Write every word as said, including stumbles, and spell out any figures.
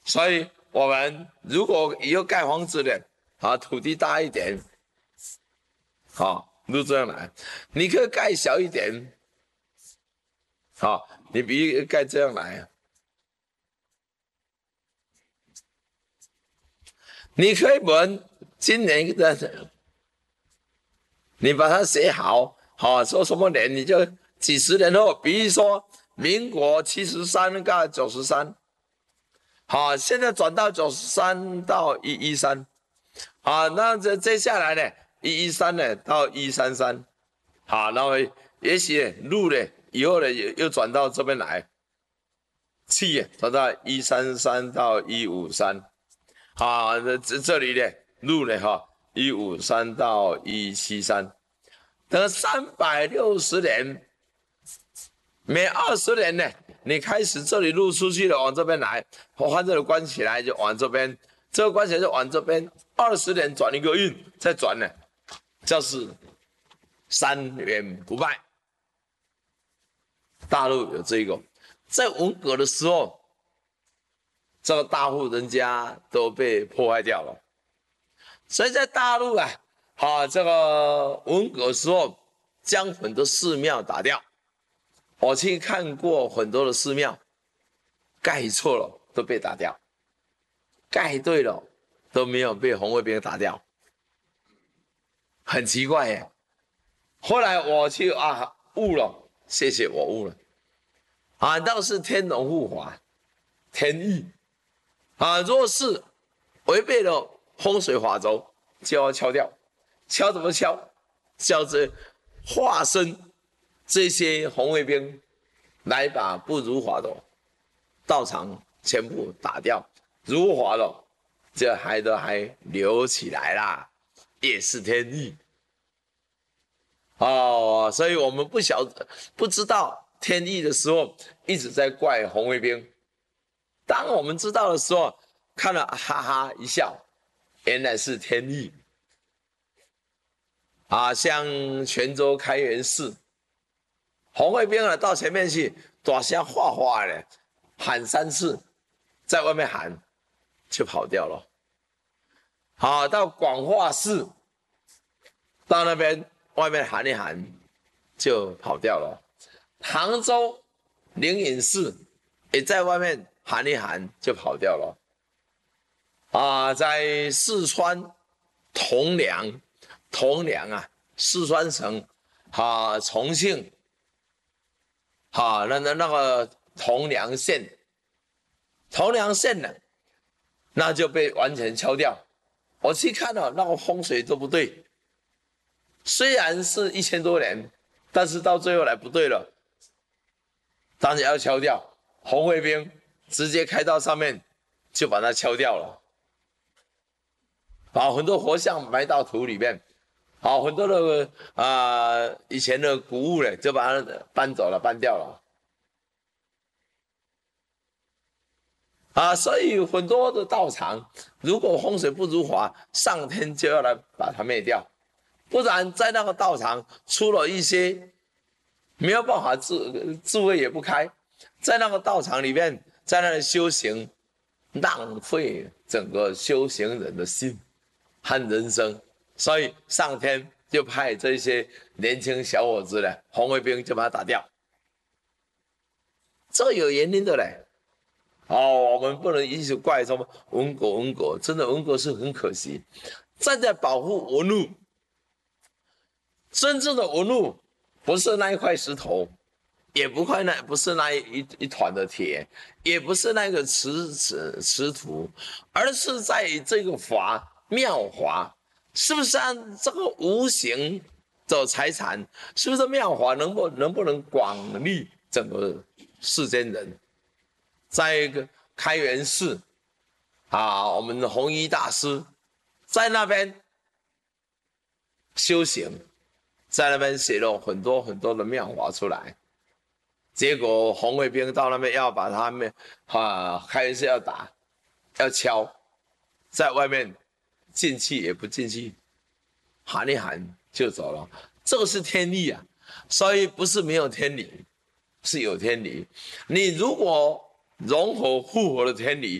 所以我们如果以后盖房子的，啊，土地大一点，好，就这样来。你可以盖小一点，好，你比盖这样来。你可以问今年的，你把它写好，好说什么年你就几十年后，比如说民国七十三跟九十三，好，现在转到九十三到一一三，好，那这接下来呢，一一三呢到一三三，好，然后也许路呢以后呢又又转到这边来，气转到一三三到一五三。啊，这这里呢，路呢哈，一五三到一七三，等三百六十年，每二十年呢，你开始这里路出去了，往这边来，我看这里关起来就往这边，这个关起来就往这边，二十年转一个运，再转呢，就是三元不败。大陆有这个，在文革的时候。这个大户人家都被破坏掉了，所以在大陆啊，啊，这个文革时候将很多寺庙打掉。我去看过很多的寺庙，盖错了都被打掉，盖对了都没有被红卫兵打掉，很奇怪耶。后来我去啊悟了，谢谢我悟了，啊，倒是天龙护法，天意。啊，若是违背了风水法则，就要敲掉。敲怎么敲？叫做化身这些红卫兵来把不如法的道场全部打掉，如法的这还都还留起来啦，也是天意。哦，所以我们不晓得不知道天意的时候，一直在怪红卫兵。当我们知道的时候，看了哈哈一笑，原来是天意啊！像泉州开元寺，红卫兵啊到前面去，大声哗哗的喊三次，在外面喊就跑掉了。好，到广化寺，到那边外面喊一喊就跑掉了。杭州灵隐寺也在外面喊一喊就跑掉了。啊，在四川铜梁，铜梁啊，四川省啊，重庆，啊，那那那个铜梁县，铜梁县呢，那就被完全敲掉。我去看了，那个风水都不对，虽然是一千多年，但是到最后来不对了，当然要敲掉。红卫兵直接开到上面，就把它敲掉了。把很多佛像埋到土里面，好，很多的啊、呃、以前的古物呢，就把它搬走了，搬掉了。啊，所以很多的道场，如果风水不如法，上天就要来把它灭掉，不然在那个道场出了一些没有办法智智慧也不开，在那个道场里面，在那里修行，浪费整个修行人的心和人生，所以上天就派这些年轻小伙子呢，红卫兵就把他打掉，这有原因的嘞。哦，我们不能一直怪什么文革文革，真的文革是很可惜。站在保护文物，真正的文物不是那一块石头，也不快那不是那一一团的铁，也不是那个瓷瓷瓷土，而是在这个法。妙法是不是按这个无形的财产？是不是妙法能不能不能广利整个世间人？在一个开元寺啊，我们的弘一大师在那边修行，在那边写了很多很多的妙法出来。结果红卫兵到那边要把他们啊，开元寺要打，要敲，在外面。进去也不进去，喊一喊就走了，这个是天理啊，所以不是没有天理，是有天理。你如果融合复合的天理，